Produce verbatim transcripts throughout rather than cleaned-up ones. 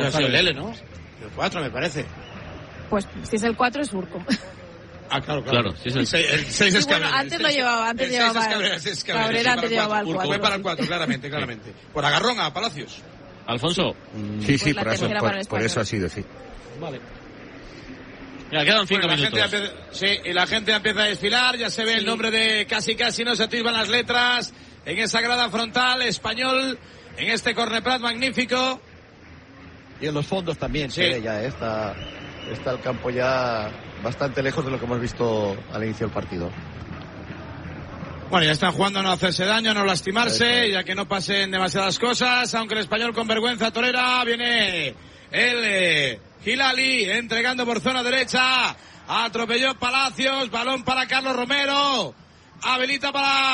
ha sido el L, ¿no? El cuatro, me parece. Pues si es el cuatro es Urco. Ah, claro, claro. Claro, sí, sí. El seis es Bueno, Cabrera. antes lo llevaba, antes llevaba. Cabrera antes llevaba el cuatro. Fue para el cuatro, claramente, claramente. Por agarrón a Palacios. Alfonso. Sí, sí, Pues por, eso, para por, por eso ha sido, sí. Vale. Ya quedan cinco bueno, la minutos. gente empieza, sí, y la gente empieza a desfilar, ya se ve sí. El nombre de casi casi, no se atisban las letras en esa grada frontal, Español, en este corneplat magnífico. Y en los fondos también, sí. Se ve ya, ¿eh? está, está el campo ya bastante lejos de lo que hemos visto al inicio del partido. Bueno, ya están jugando a no hacerse daño, a no lastimarse, ya que no pasen demasiadas cosas, aunque el Español con vergüenza torera, viene el eh, Hilali entregando por zona derecha, atropelló Palacios, balón para Carlos Romero, habilita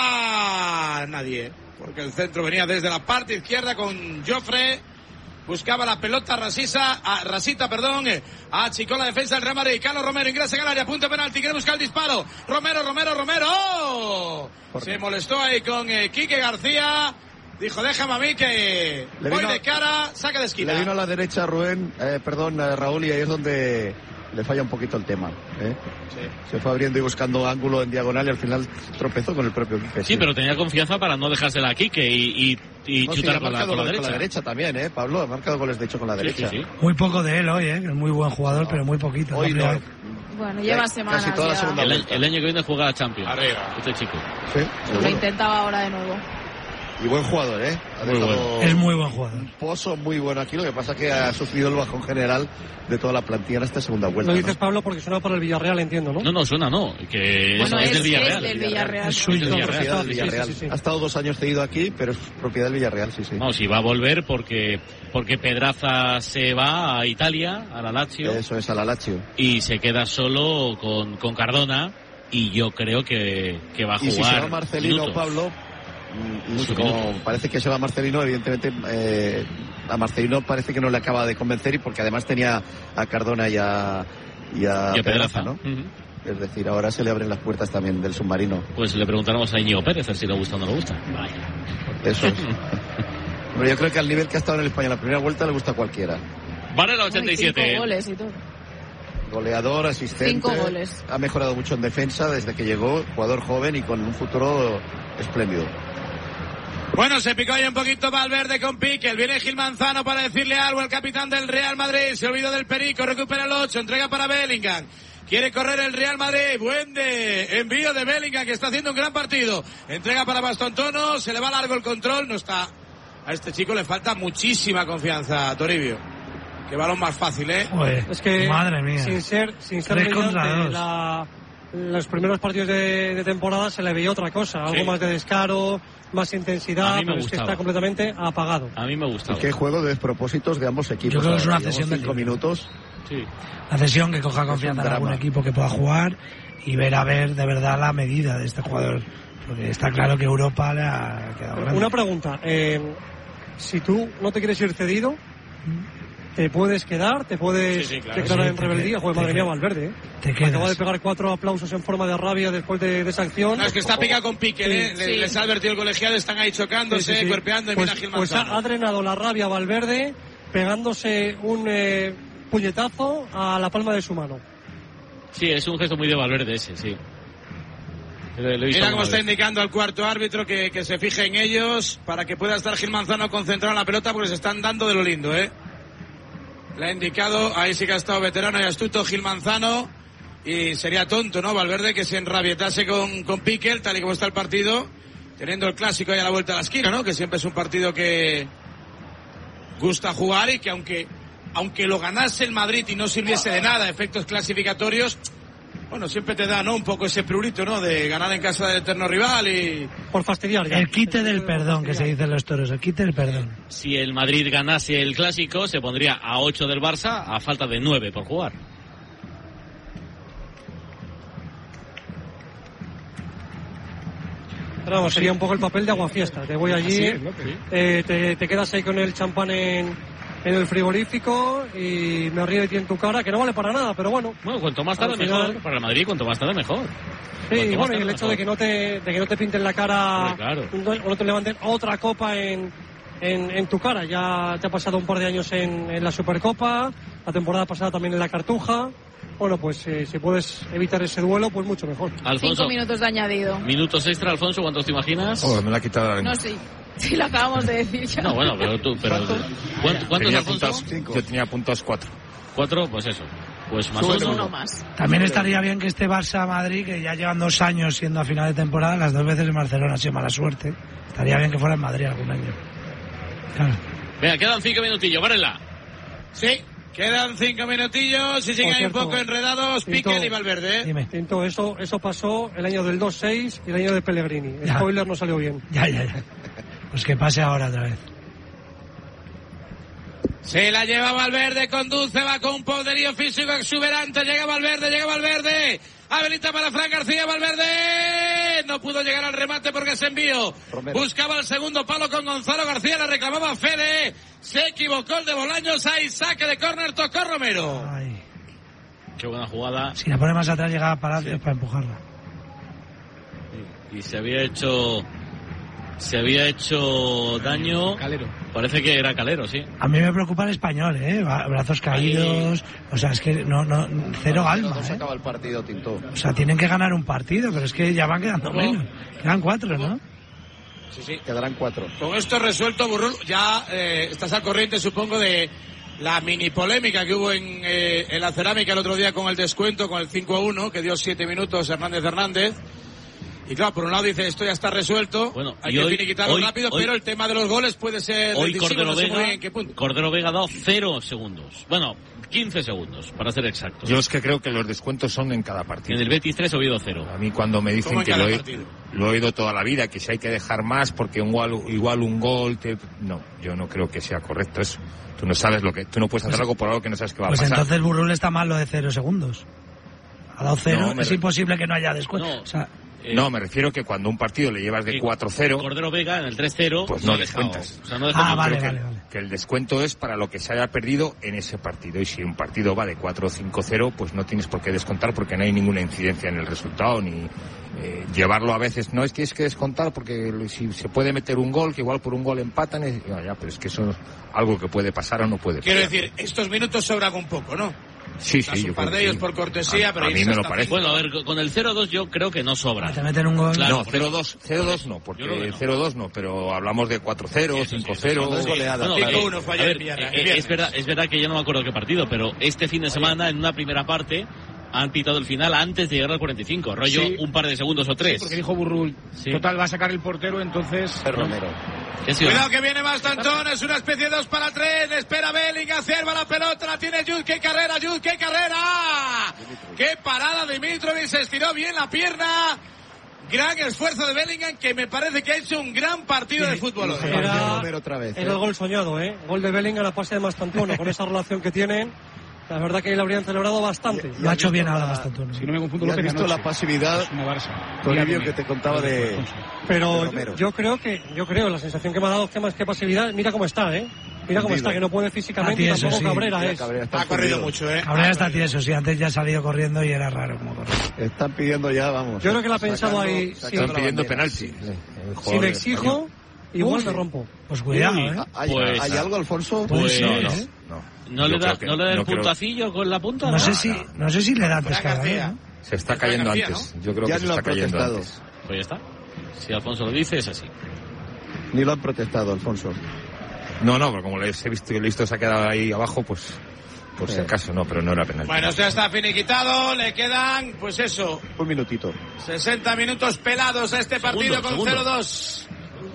para nadie, porque el centro venía desde la parte izquierda con Jofre, buscaba la pelota Rasisa, a, Rasita, perdón, achicó la defensa del Real Madrid. Carlos Romero ingresa en el área, punto penalti, quiere buscar el disparo. Romero, Romero, Romero. ¡Oh! Se molestó ahí con eh, Quique García. Dijo, déjame a mí que le voy vino, de cara, saca de esquina. Le vino a la derecha Rubén, eh, perdón, eh, Raúl, y ahí es donde le falla un poquito el tema. ¿eh? Sí. Se fue abriendo y buscando ángulo en diagonal y al final tropezó con el propio Quique. Sí, sí, pero tenía confianza para no dejársela a Quique y, y, y no, chutar sí, con, la, con la derecha. Con la derecha también, ¿eh, Pablo? Ha marcado goles de hecho con la sí, derecha. Sí, sí. Muy poco de él hoy, ¿eh? Es muy buen jugador, no. pero muy poquito. Hoy no. Bueno, lleva semanas casi toda la segunda el, el año que viene juega a Champions. Arriba. Este chico. Sí, lo intentaba ahora de nuevo. Y buen jugador, ¿eh? Ha muy bueno. Es muy buen jugador. Pozo muy bueno aquí, lo que pasa es que ha sufrido el bajón general de toda la plantilla en esta segunda vuelta. Lo dices, ¿no? Pablo, porque suena por el Villarreal, entiendo, ¿no? No, no, suena no, que bueno, es, es del Villarreal. Es del Villarreal. Es suyo. Es del Villarreal. Del Villarreal. Sí, sí, sí. Ha estado dos años cedido aquí, pero es propiedad del Villarreal, sí, sí. No, si va a volver porque porque Pedraza se va a Italia, a la Lazio. Eso es, a la Lazio. Y se queda solo con, con Cardona y yo creo que, que va a jugar. Y si se va Marcelino, minutos. Pablo, mucho como parece que se va Marcelino, evidentemente eh, a Marcelino parece que no le acaba de convencer y porque además tenía a Cardona y a, y a, y a Pedraza, Pedraza, ¿no? Uh-huh. Es decir, ahora se le abren las puertas también del submarino. Pues le preguntaremos a Íñigo Pérez si le gusta o no le gusta. Vaya. Eso es. Pero yo creo que al nivel que ha estado en el España en la primera vuelta le gusta a cualquiera. Varela ochenta y siete. Cinco goles y todo. Goleador, asistente. Cinco goles. Ha mejorado mucho en defensa desde que llegó, jugador joven y con un futuro espléndido. Bueno, se picó ahí un poquito Valverde con Piquel. Viene Gil Manzano para decirle algo al capitán del Real Madrid. Se olvidó del Perico, recupera el ocho, entrega para Bellingham. Quiere correr el Real Madrid. Buen de envío de Bellingham, que está haciendo un gran partido. Entrega para Bastontono, se le va largo el control. No está. A este chico le falta muchísima confianza, a Toribio. Qué balón más fácil, ¿eh? Joder, es que, madre mía. Sin ser, sin ser Tres contra brillante, dos. La, los primeros partidos de, de temporada se le veía otra cosa. Algo Sí. más de descaro, más intensidad, A mí me pero es que gustaba. está completamente apagado. A mí me gustaba. Qué juego de despropósitos de ambos equipos. Yo creo que es una Llevamos cesión de cinco libre. minutos. Sí. La cesión, que coja confianza en drama. algún equipo que pueda jugar y ver a ver de verdad la medida de este jugador. Porque está claro que Europa le ha quedado grande. Una pregunta. Eh, si tú no te quieres ir cedido, te puedes quedar, te puedes Sí, sí, claro. declarar Sí, en te rebeldía. qued- Joder, te madre mía, qued- Valverde. ¿eh? Te quedas. Acaba de pegar cuatro aplausos en forma de rabia después de, de esa acción. No, es que está pica con Piquel, ¿eh? Sí. Le- Sí. Les ha advertido el colegiado, están ahí chocándose, Sí, sí, sí. cuerpeando y pues, mira a Gil pues ha, Manzano. ha drenado la rabia a Valverde pegándose un eh, puñetazo a la palma de su mano. Sí, es un gesto muy de Valverde ese, sí. Lo he visto Mira cómo alguna está vez. indicando al cuarto árbitro que, que se fije en ellos para que pueda estar Gil Manzano concentrado en la pelota porque se están dando de lo lindo, ¿eh? Le ha indicado, ahí sí que ha estado veterano y astuto Gil Manzano y sería tonto, ¿no? Valverde que se enrabietase con, con Piquel, tal y como está el partido, teniendo el clásico ahí a la vuelta de la esquina, ¿no? Que siempre es un partido que gusta jugar y que aunque, aunque lo ganase el Madrid y no sirviese de nada, efectos clasificatorios, bueno, siempre te da, ¿no? Un poco ese prurito, ¿no? De ganar en casa del eterno rival y... Por fastidiar ya. El quite del perdón, que se dice en los toros, el quite del perdón. Si el Madrid ganase el clásico, se pondría a ocho del Barça a falta de nueve por jugar. Pero vamos, sería un poco el papel de aguafiesta. Te voy allí, eh, te, te quedas ahí con el champán en, en el frigorífico y me río de ti en tu cara, que no vale para nada, pero bueno. Bueno, cuanto más tarde Al final- mejor. Para el Madrid, cuanto más tarde mejor. Sí, Cuanto y más bueno, y tarde el hecho mejor. de que no te, de que no te pinten la cara Hombre, claro. o no te levanten otra copa en, en, en tu cara. Ya te ha pasado un par de años en, en la Supercopa, la temporada pasada también en la Cartuja. Bueno, pues eh, si puedes evitar ese duelo, pues mucho mejor. Alfonso, cinco minutos de añadido. Minutos extra, Alfonso, ¿cuántos te imaginas? Oh, me la ha quitado la lengua. No sé, sí, lo acabamos de decir ya. No, bueno, pero tú, pero ¿cuántos, ¿cuántos tenía Alfonso? Puntos, yo tenía puntos cuatro. Cuatro, pues eso. Pues más Sube uno. uno más. También estaría bien que este Barça-Madrid, que ya llevan dos años siendo a final de temporada, las dos veces en Barcelona ha sido mala suerte. Estaría bien que fuera en Madrid algún año. Claro. Venga, quedan cinco minutillos, Varela. Sí, quedan cinco minutillos y siguen ahí un poco enredados Piqué y Valverde. Dime. Tinto, eso, eso pasó el año del dos seis y el año de Pellegrini. El Ya. spoiler no salió bien. Ya, ya, ya. Pues que pase ahora otra vez. Se la lleva Valverde, conduce, va con un poderío físico exuberante, llega Valverde, llega Valverde, habilita para Fran García, Valverde, no pudo llegar al remate porque se envió, Romero. buscaba el segundo palo con Gonzalo García, la reclamaba Fede, se equivocó el de Bolaños, ahí saque de córner, tocó Romero. Ay. Qué buena jugada. Si la pone más atrás llegaba a Palacios para empujarla. Y se había hecho... Se había hecho daño. Calero. Parece que era Calero, sí. A mí me preocupa el español, ¿eh? Ba- Brazos caídos. O sea, es que no, no, cero alma, No se ¿eh? acaba el partido, Tinto. O sea, tienen que ganar un partido, pero es que ya van quedando menos. Quedan cuatro, ¿no? Sí, sí. Quedarán cuatro. Con esto resuelto, Burrul, ya eh, estás al corriente, supongo, de la mini polémica que hubo en, eh, en la cerámica el otro día con el descuento, con el cinco a uno, que dio siete minutos Hernández Hernández. Y claro, por un lado dice, esto ya está resuelto, Bueno, hay y que hoy- finiquitarlo hoy- rápido, hoy- pero el tema de los goles puede ser Hoy decisivo, Cordero no sé muy Vega, bien en qué punto. Cordero Vega ha dado cero segundos. Bueno, quince segundos, para ser exactos. Yo es que creo que los descuentos son en cada partido. En el Betis tres he oído cero. A mí cuando me dicen ¿Cómo en que cada lo he, partido? lo he oído toda la vida, que si hay que dejar más porque igual, igual un gol, te... no, yo no creo que sea correcto eso. Tú no sabes lo que, tú no puedes hacer algo por algo que no sabes qué va Pues a pasar. entonces Burrul está mal lo de cero segundos. Ha dado cero, No, me es re- imposible que no haya descuento. No. O sea, Eh, No, me refiero que cuando un partido le llevas de que cuatro cero, Cordero Vega en el tres cero. pues no ha dejado. descuentas. O sea, no dejó Ah, ni- vale, creo que, vale, vale. que el descuento es para lo que se haya perdido en ese partido. Y si un partido va de cuatro o cinco cero, pues no tienes por qué descontar porque no hay ninguna incidencia en el resultado, ni eh, llevarlo a veces. No es que tienes que descontar porque si se puede meter un gol, que igual por un gol empatan, es, ya, ya, pero es que eso es algo que puede pasar o no puede Quiero pasar. decir, estos minutos sobran un poco, ¿no? Sí, Das sí, un yo par creo de que ellos sí. por cortesía, a, pero a mí irse me lo hasta parece. Bueno, a ver, con el cero dos yo creo que no sobra. te meten un gol. Claro. No, cero dos, cero dos no, porque Yo creo que no. cero dos no, pero hablamos de cuatro cero, Sí, sí, cinco sí, cero. Son dos goleadas. Bueno, cinco eh, uno fue a ayer ver, en Villarreal, eh, el es viernes. verdad, es verdad que yo no me acuerdo qué partido, pero este fin de semana en una primera parte han pitado el final antes de llegar al cuarenta y cinco, rollo Sí. un par de segundos o tres. Sí, porque dijo Burrul, Sí. total va a sacar el portero, entonces... Romero. ¿Qué ha sido? Cuidado que viene Bastantón, es una especie de dos para tres, espera Bellingham, cierva la pelota, la tiene Jude, qué carrera, Jude, qué carrera, qué parada de Dimitrovic, se estiró bien la pierna, gran esfuerzo de Bellingham que me parece que ha hecho un gran partido de fútbol hoy. Era, Romero otra vez, era ¿eh? el gol soñado, ¿eh? Gol de Bellingham a pase de Mastantuono, con esa relación que tienen. La verdad que lo habrían celebrado bastante. Lo ha hecho bien ahora bastante. ¿no? Si no me confundo, ¿Y has López visto anoche. la pasividad, Es una Barça. Toribio, Mírame. que te contaba de... Pero de yo, Romero? yo creo que, yo creo, la sensación que me ha dado es que más que pasividad, mira cómo está, ¿eh? Mira cómo está, que no puede físicamente y Ah, tieso, tampoco sí. Cabrera Ya, es. Cabrera, están Ha corrido perdidos. mucho, eh. Ahora ya está tieso, sí, antes ya ha salido corriendo y era raro como correr. Están pidiendo ya, vamos. Yo creo que la ha pensado sacando- ahí, sí. sacando Están la pidiendo bandera. penalti. El Si jugador le español. exijo, igual me rompo. Pues cuidado, Uy. ¿eh? ¿Hay, Pues- ¿hay algo, Alfonso? Pues Pues sí, No, ¿eh? no, no. ¿No Yo le da, creo que ¿no le da el no creo- puntacillo con la punta? No sé si, no sé si le da antes que a García. ¿no? Se está Fran cayendo García, antes. Yo creo Ya que se ni lo está han cayendo protestado. antes. Pues ya está. Si Alfonso lo dice, es así. Ni lo han protestado, Alfonso. No, no, pero como les he visto que listo se ha quedado ahí abajo, pues por si Sí. acaso no, pero no era penalti. Bueno, ya está finiquitado, le quedan, pues eso, Un minutito. sesenta minutos pelados a este partido Segundos, con segundos. cero dos.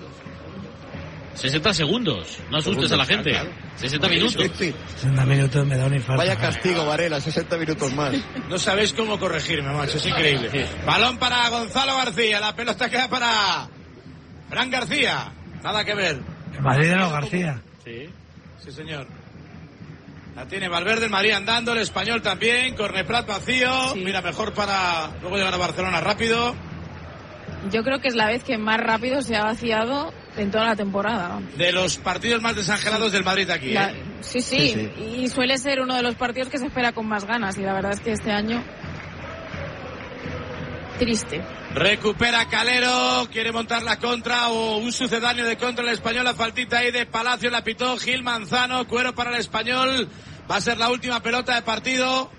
sesenta segundos. No asustes a la gente. sesenta minutos. Sí, sí. sesenta minutos me da un infarto. Vaya castigo, Varela, sesenta minutos más. No sabéis cómo corregirme, macho, es increíble. Balón para Gonzalo García, la pelota queda para Fran García. Nada que ver. El Madrid de los García. Sí. Sí, señor. La tiene Valverde, el Madrid andando, el Español también, Corneprat vacío. Sí. Mira, mejor para luego llegar a Barcelona rápido. Yo creo que es la vez que más rápido se ha vaciado en toda la temporada. De los partidos más desangelados del Madrid aquí, La- ¿eh? sí, sí, Sí, sí. y suele ser uno de los partidos que se espera con más ganas y la verdad es que este año triste. Recupera Calero, quiere montar la contra o un sucedáneo de contra el Español. La faltita ahí de Palacio, la pitó Gil Manzano. Cuero para el Español. Va a ser la última pelota de partido.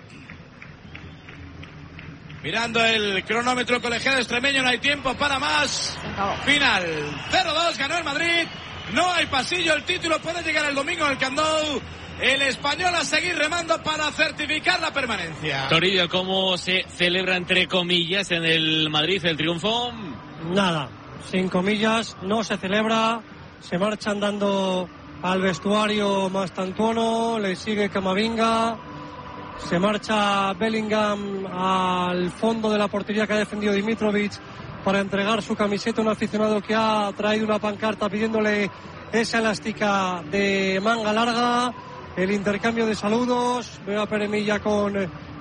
Mirando el cronómetro colegiado extremeño, no hay tiempo para más. Final cero dos, ganó el Madrid. No hay pasillo, el título puede llegar el domingo en el Camp Nou. El Español a seguir remando para certificar la permanencia. Toribio, ¿cómo se celebra entre comillas en el Madrid el triunfo? Nada, sin comillas, no se celebra. Se marchan dando al vestuario Mastantuono, le sigue Camavinga. Se marcha Bellingham al fondo de la portería que ha defendido Dimitrovic para entregar su camiseta a un aficionado que ha traído una pancarta pidiéndole esa elástica de manga larga. El intercambio de saludos, veo a Peremilla con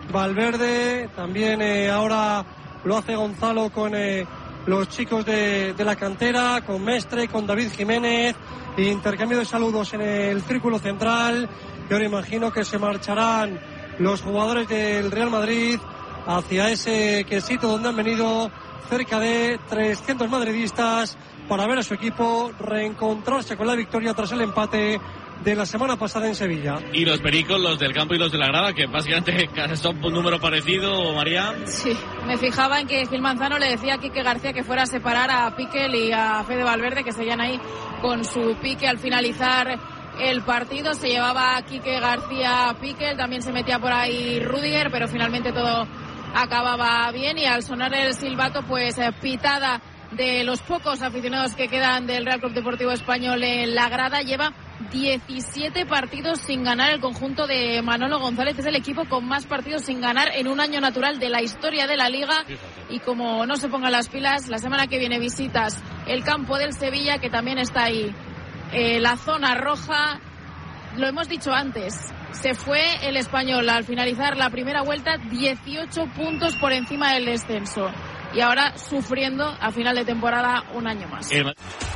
Valverde, también eh, ahora lo hace Gonzalo con eh, los chicos de, de la cantera, con Mestre, con David Jiménez, intercambio de saludos en el círculo central, y ahora imagino que se marcharán los jugadores del Real Madrid hacia ese quesito donde han venido cerca de trescientos madridistas para ver a su equipo reencontrarse con la victoria tras el empate de la semana pasada en Sevilla. Y los pericos, los del campo y los de la grada, que básicamente son un número parecido, María. Sí, me fijaba en que Gil Manzano le decía a Quique García que fuera a separar a Piquel y a Fede Valverde, que seguían ahí con su pique al finalizar el partido. Se llevaba a Quique García a Piquel, también se metía por ahí Rüdiger, pero finalmente todo acababa bien, y al sonar el silbato, pues eh, pitada de los pocos aficionados que quedan del Real Club Deportivo Español en la grada. Lleva diecisiete partidos sin ganar el conjunto de Manolo González. Es el equipo con más partidos sin ganar en un año natural de la historia de la Liga. Y como no se pongan las pilas, la semana que viene visitas el campo del Sevilla, que también está ahí, eh, la zona roja. Lo hemos dicho antes, se fue el Español al finalizar la primera vuelta dieciocho puntos por encima del descenso, y ahora sufriendo a final de temporada un año más. El...